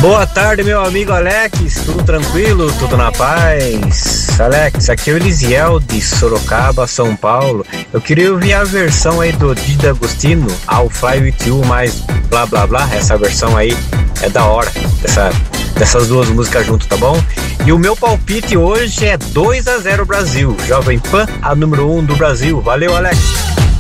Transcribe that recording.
Boa tarde, meu amigo Alex, tudo tranquilo, tudo na paz? Alex, aqui é o Elisiel de Sorocaba, São Paulo. Eu queria ouvir a versão aí do Didi D'Agostino, I'll Fly With You, mais blá blá blá. Essa versão aí é da hora, dessas duas músicas junto, tá bom? E o meu palpite hoje é 2-0 Brasil, Jovem Pan, a número 1 do Brasil. Valeu, Alex!